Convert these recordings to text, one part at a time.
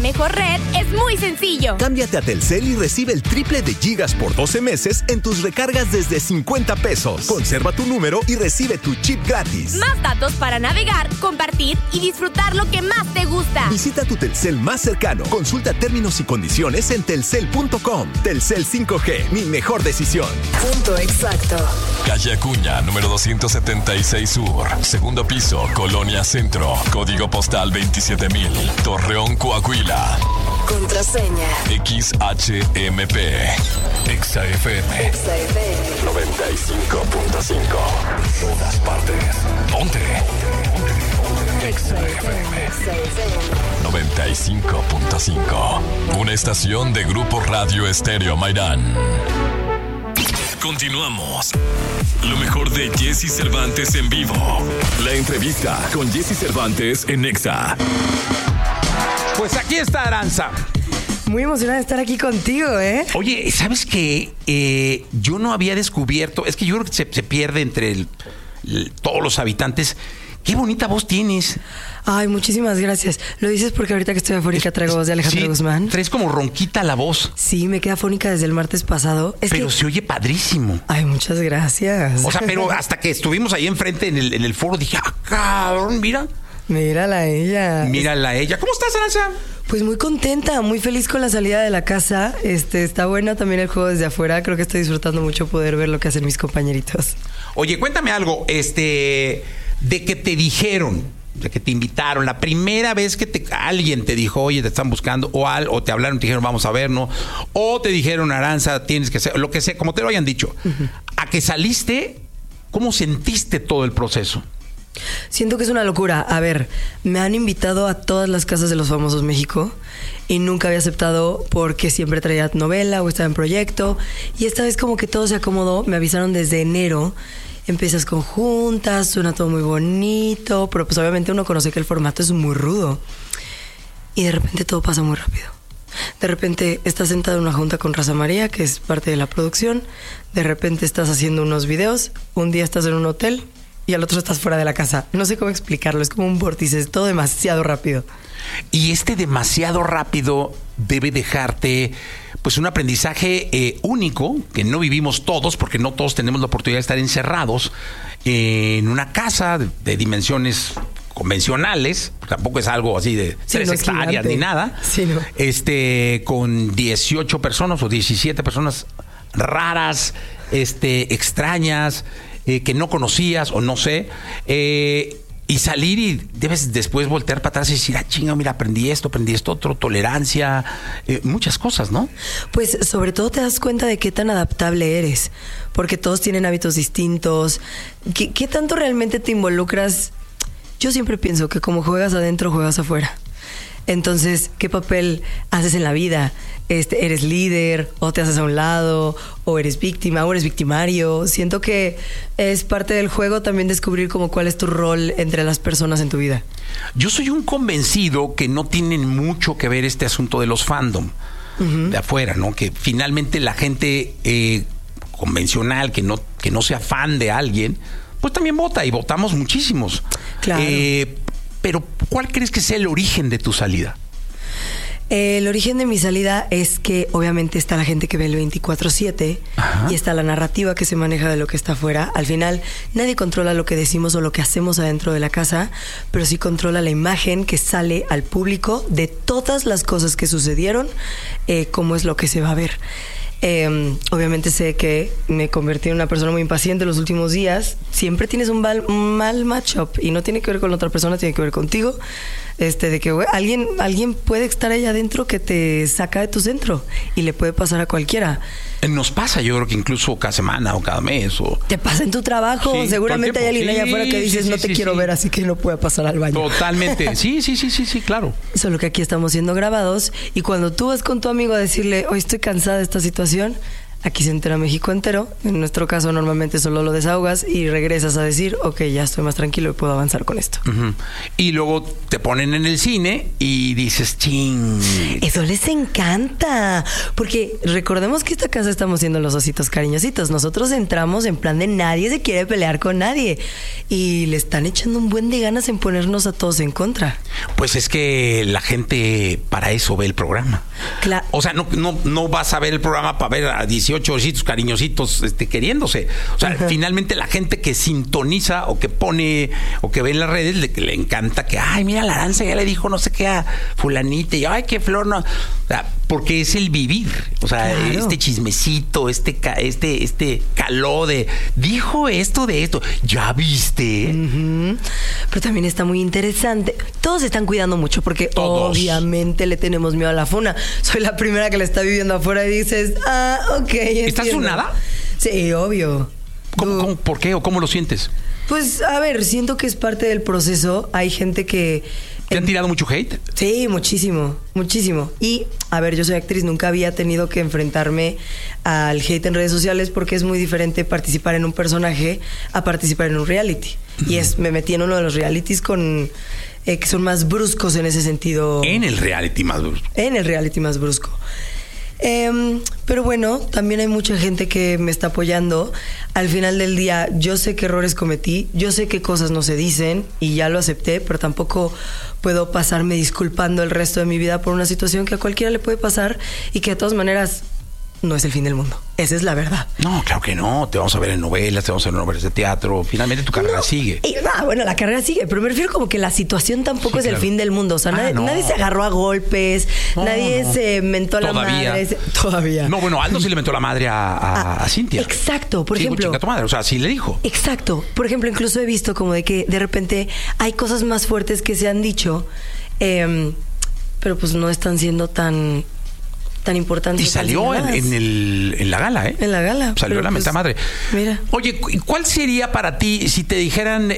mejor red es muy sencillo. Cámbiate a Telcel y recibe el triple de gigas por 12 meses en tus recargas desde 50 pesos. Conserva tu número y recibe tu chip gratis. Más datos para navegar, compartir y disfrutar lo que más te gusta. Visita tu Telcel más cercano. Consulta términos y condiciones en telcel.com. Telcel 5G, mi mejor decisión. Punto exacto. Calle Acuña, número 276 Sur. Segundo piso, Colonia Centro. Código postal 27000. Torreón, Coahuila. Contraseña. XHMP. XFM. XFM. 95.5. Todas partes. Ponte. XFM. 95.5. Una estación de Grupo Radio Estéreo Mairán. Continuamos. Lo mejor de Jesse Cervantes en vivo. La entrevista con Jesse Cervantes en Exa. Pues aquí está Aranza. Muy emocionada de estar aquí contigo, ¿eh? Oye, ¿sabes qué? Yo no había descubierto, es que yo creo que se pierde entre todos los habitantes. Qué bonita voz tienes. Ay, muchísimas gracias. Lo dices porque ahorita que estoy afónica traigo voz de Alejandro Guzmán. Traes como ronquita la voz. Sí, me quedé afónica desde el martes pasado. Pero se oye padrísimo. Ay, muchas gracias. O sea, pero hasta que estuvimos ahí enfrente en el foro dije, cabrón, mira. Mírala ella. Mírala ella. ¿Cómo estás, Aranza? Pues muy contenta, muy feliz con la salida de la casa. Está bueno también el juego desde afuera. Creo que estoy disfrutando mucho poder ver lo que hacen mis compañeritos. Oye, cuéntame algo, de que te dijeron, de que te invitaron, la primera vez que alguien te dijo, oye, te están buscando, o te hablaron, te dijeron, vamos a vernos, o te dijeron, Aranza, tienes que hacer, lo que sea, como te lo hayan dicho. Uh-huh. A que saliste, ¿cómo sentiste todo el proceso? Siento que es una locura. A ver, me han invitado a todas las casas de los famosos México y nunca había aceptado porque siempre traía novela o estaba en proyecto. Y esta vez como que todo se acomodó. Me avisaron desde enero. Empiezas con juntas, suena todo muy bonito, pero pues obviamente uno conoce que el formato es muy rudo. Y de repente todo pasa muy rápido. De repente estás sentado en una junta con Rosa María, que es parte de la producción. De repente estás haciendo unos videos. Un día estás en un hotel y al otro estás fuera de la casa. No sé cómo explicarlo, es como un vórtice, es todo demasiado rápido. Y demasiado rápido debe dejarte pues un aprendizaje único, que no vivimos todos, porque no todos tenemos la oportunidad de estar encerrados en una casa de dimensiones convencionales, tampoco es algo así de 3 hectáreas ni nada, sí, no. Con 18 personas o 17 personas raras, extrañas, que no conocías o no sé, y salir y debes después voltear para atrás y decir, chinga, mira, aprendí esto otro, tolerancia, muchas cosas, ¿no? Pues sobre todo te das cuenta de qué tan adaptable eres, porque todos tienen hábitos distintos. ¿Qué tanto realmente te involucras? Yo siempre pienso que como juegas adentro, juegas afuera. Entonces, ¿qué papel haces en la vida? ¿Eres líder o te haces a un lado? ¿O eres víctima o eres victimario? Siento que es parte del juego también descubrir como cuál es tu rol entre las personas en tu vida. Yo soy un convencido que no tienen mucho que ver este asunto de los fandom de afuera, ¿no? Que finalmente la gente convencional, que no sea fan de alguien, pues también vota y votamos muchísimos. Claro. Pero, ¿cuál crees que sea el origen de tu salida? El origen de mi salida es que obviamente está la gente que ve el 24/7. Ajá. Y está la narrativa que se maneja de lo que está afuera. Al final, nadie controla lo que decimos o lo que hacemos adentro de la casa, pero sí controla la imagen que sale al público de todas las cosas que sucedieron, cómo es lo que se va a ver. Obviamente sé que me convertí en una persona muy impaciente los últimos días. Siempre tienes un mal matchup y no tiene que ver con la otra persona, tiene que ver contigo. De que alguien puede estar allá adentro que te saca de tu centro y le puede pasar a cualquiera. Nos pasa, yo creo que incluso cada semana o cada mes. Te pasa en tu trabajo. Sí, seguramente hay alguien allá afuera que dices, no te quiero ver, así que no puede pasar al baño. Totalmente. Sí, claro. Solo que aquí estamos siendo grabados y cuando tú vas con tu amigo a decirle, hoy estoy cansada de esta situación, aquí se entera México entero. En nuestro caso normalmente solo lo desahogas y regresas a decir, ok, ya estoy más tranquilo y puedo avanzar con esto. Uh-huh. Y luego te ponen en el cine y dices, ching. Eso les encanta, porque recordemos que esta casa estamos siendo los ositos cariñositos. Nosotros entramos en plan de nadie se quiere pelear con nadie y le están echando un buen de ganas en ponernos a todos en contra. Pues es que la gente para eso ve el programa. Claro. O sea, no vas a ver el programa para ver a 18 ositos cariñositos queriéndose. O sea, finalmente la gente que sintoniza o que pone o que ve en las redes le encanta que, ay, mira, la Aranza ya le dijo no sé qué a fulanita y ay, qué flor, no. O sea, porque es el vivir. O sea, claro. Este chismecito, este caló de dijo esto de esto. ¿Ya viste? Uh-huh. Pero también está muy interesante. Todos se están cuidando mucho porque todos. Obviamente le tenemos miedo a la funa. Soy la primera que la está viviendo afuera y dices, ok. ¿Estás funada? Sí, obvio. ¿Cómo, por qué o cómo lo sientes? Pues, a ver, siento que es parte del proceso. Hay gente que... ¿Te han tirado mucho hate? Sí, muchísimo. Y, a ver, yo soy actriz, nunca había tenido que enfrentarme al hate en redes sociales porque es muy diferente participar en un personaje a participar en un reality. Uh-huh. Y me metí en uno de los realities que son más bruscos en ese sentido. En el reality más brusco. Pero bueno, también hay mucha gente que me está apoyando. Al final del día, yo sé qué errores cometí, yo sé qué cosas no se dicen y ya lo acepté, pero tampoco puedo pasarme disculpando el resto de mi vida por una situación que a cualquiera le puede pasar y que de todas maneras no es el fin del mundo. Esa es la verdad. No, claro que no. Te vamos a ver en novelas, te vamos a ver en novelas de teatro. Finalmente tu carrera sigue. Bueno, la carrera sigue, pero me refiero como que la situación tampoco es el fin del mundo. O sea, nadie se agarró a golpes, nadie se mentó la madre. Todavía. No, bueno, Aldo sí le mentó la madre a Cintia. Exacto, por ejemplo. Chica tu madre, o sea, sí le dijo. Exacto. Por ejemplo, incluso he visto como de que de repente hay cosas más fuertes que se han dicho, pero pues no están siendo tan importante. Y salió en la gala, ¿eh? En la gala. Salió la mentada madre. Mira. Oye, ¿cuál sería para ti si te dijeran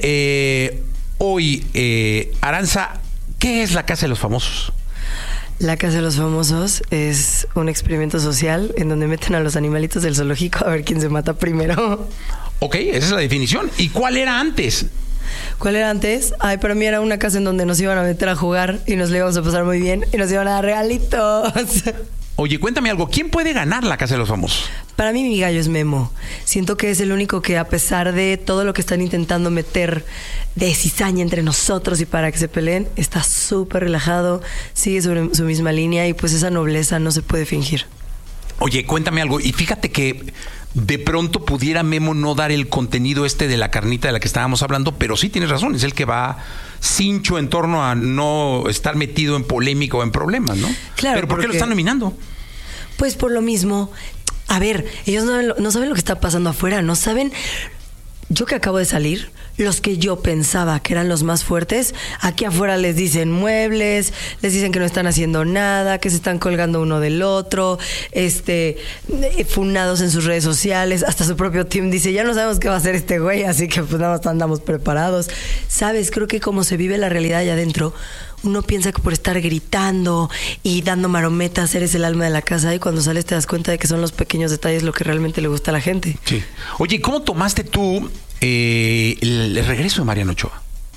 hoy, Aranza, qué es la Casa de los Famosos? La Casa de los Famosos es un experimento social en donde meten a los animalitos del zoológico a ver quién se mata primero. Ok, esa es la definición. ¿Y cuál era antes? ¿Cuál era antes? Ay, para mí era una casa en donde nos iban a meter a jugar y nos le íbamos a pasar muy bien y nos iban a dar regalitos. Oye, cuéntame algo. ¿Quién puede ganar la Casa de los Famosos? Para mí mi gallo es Memo. Siento que es el único que, a pesar de todo lo que están intentando meter de cizaña entre nosotros y para que se peleen, está súper relajado, sigue sobre su misma línea y pues esa nobleza no se puede fingir. Oye, cuéntame algo. Y fíjate que de pronto pudiera Memo no dar el contenido de la carnita de la que estábamos hablando, pero sí tienes razón, es el que va cincho en torno a no estar metido en polémica o en problemas, ¿no? Claro. ¿Pero por qué lo están nominando? Pues por lo mismo. A ver, ellos no saben lo que está pasando afuera, no saben. Yo que acabo de salir, los que yo pensaba que eran los más fuertes, aquí afuera les dicen muebles, les dicen que no están haciendo nada, que se están colgando uno del otro, funados en sus redes sociales, hasta su propio team dice, ya no sabemos qué va a hacer este güey, así que pues nada más andamos preparados. ¿Sabes? Creo que como se vive la realidad allá adentro, uno piensa que por estar gritando y dando marometas eres el alma de la casa y cuando sales te das cuenta de que son los pequeños detalles lo que realmente le gusta a la gente. Sí. Oye, ¿cómo tomaste tú el regreso de Mariana Ochoa?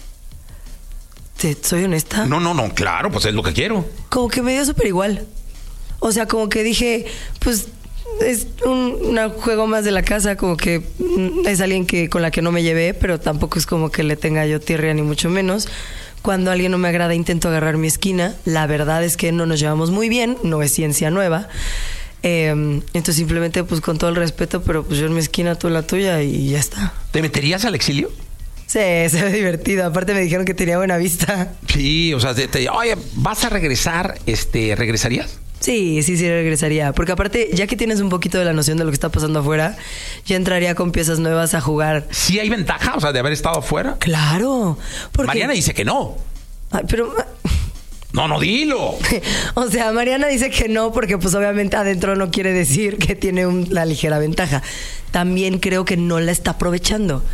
¿Soy honesta? No, claro, pues es lo que quiero. Como que me dio súper igual. O sea, como que dije, pues es un juego más de la casa, como que es alguien con la que no me llevé, pero tampoco es como que le tenga yo tirria ni mucho menos. Cuando alguien no me agrada intento agarrar mi esquina. La verdad es que no nos llevamos muy bien, no es ciencia nueva. Entonces simplemente pues con todo el respeto, pero pues yo en mi esquina, tú en la tuya y ya está. ¿Te meterías al exilio? Sí, se ve divertido. Aparte me dijeron que tenía buena vista. Sí, o sea, oye, ¿vas a regresar? ¿Regresarías? Sí, regresaría. Porque aparte, ya que tienes un poquito de la noción de lo que está pasando afuera, ya entraría con piezas nuevas a jugar. ¿Sí hay ventaja, o sea, de haber estado afuera? Claro. Porque... Mariana dice que no. Ay, pero... No, dilo. O sea, Mariana dice que no porque pues obviamente adentro no quiere decir que tiene la ligera ventaja. También creo que no la está aprovechando.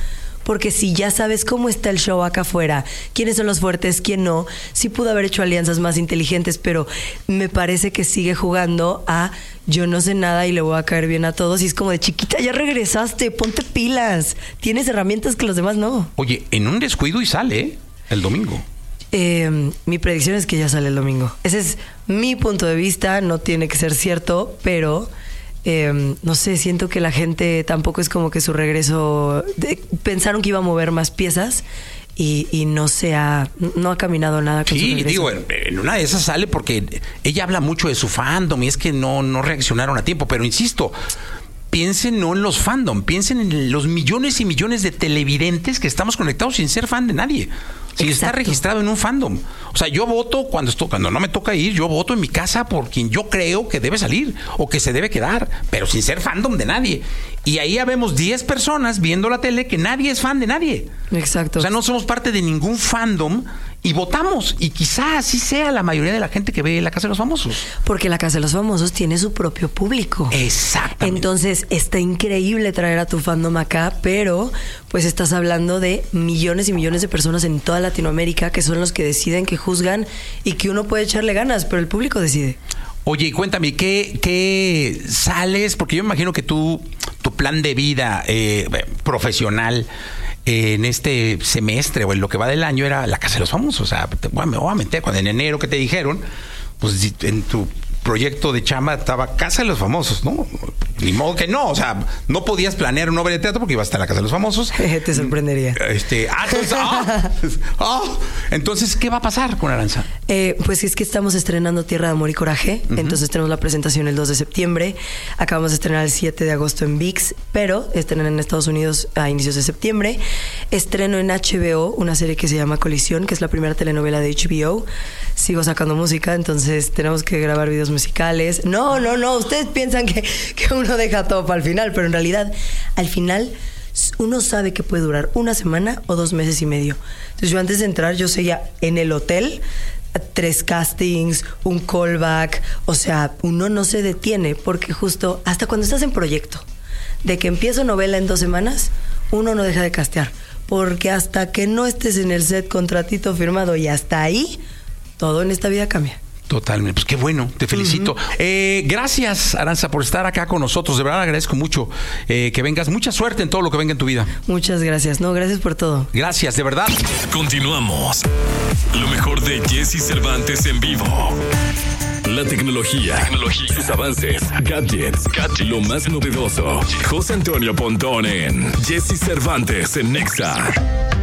porque si ya sabes cómo está el show acá afuera, quiénes son los fuertes, quién no, sí pudo haber hecho alianzas más inteligentes, pero me parece que sigue jugando a yo no sé nada y le voy a caer bien a todos, y es como de chiquita, ya regresaste, ponte pilas, tienes herramientas que los demás no. Oye, en un descuido y sale el domingo. Mi predicción es que ya sale el domingo. Ese es mi punto de vista, no tiene que ser cierto, pero no sé, siento que la gente tampoco es como que su regreso pensaron que iba a mover más piezas y no ha caminado nada con su regreso. Sí, digo, en una de esas sale porque ella habla mucho de su fandom y es que no reaccionaron a tiempo, pero insisto, piensen no en los fandom, piensen en los millones y millones de televidentes que estamos conectados sin ser fan de nadie. Si está registrado en un fandom. O sea, yo voto cuando no me toca ir, yo voto en mi casa por quien yo creo que debe salir o que se debe quedar, pero sin ser fandom de nadie. Y ahí ya vemos 10 personas viendo la tele que nadie es fan de nadie. Exacto. O sea, no somos parte de ningún fandom y votamos. Y quizás así sea la mayoría de la gente que ve La Casa de los Famosos. Porque La Casa de los Famosos tiene su propio público. Exactamente. Entonces, está increíble traer a tu fandom acá, pero pues estás hablando de millones y millones de personas en toda Latinoamérica que son los que deciden, que juzgan y que uno puede echarle ganas, pero el público decide. Oye, cuéntame, ¿qué sales? Porque yo me imagino que tu plan de vida profesional en este semestre o en lo que va del año era La Casa de los Famosos. O sea, me voy a meter cuando en enero que te dijeron, pues en tu proyecto de chamba estaba Casa de los Famosos, ¿no? Ni modo que no, o sea, no podías planear una obra de teatro porque ibas a estar en La Casa de los Famosos. Te sorprendería. Entonces, ¿qué va a pasar con Aranza? Pues es que estamos estrenando Tierra de Amor y Coraje, entonces tenemos la presentación el 2 de septiembre, acabamos de estrenar el 7 de agosto en ViX, pero estrenan en Estados Unidos a inicios de septiembre. Estreno en HBO una serie que se llama Colisión, que es la primera telenovela de HBO. Sigo sacando música, entonces tenemos que grabar videos musicales. No, ustedes piensan que uno deja todo para el final, pero en realidad, al final, uno sabe que puede durar una semana o 2 meses y medio. Entonces yo antes de entrar, yo seguía en el hotel 3 castings, un callback, o sea, uno no se detiene porque justo hasta cuando estás en proyecto, de que empiezo novela en 2 semanas, uno no deja de castear, porque hasta que no estés en el set contratito firmado y hasta ahí, todo en esta vida cambia. Totalmente, pues qué bueno, te felicito. Gracias, Aranza, por estar acá con nosotros. De verdad agradezco mucho que vengas. Mucha suerte en todo lo que venga en tu vida. Muchas gracias. No, gracias por todo. Gracias, de verdad. Continuamos. Lo mejor de Jesse Cervantes en vivo. La tecnología, sus avances, gadgets, lo más novedoso. José Antonio Pontón en Jesse Cervantes en Nexa.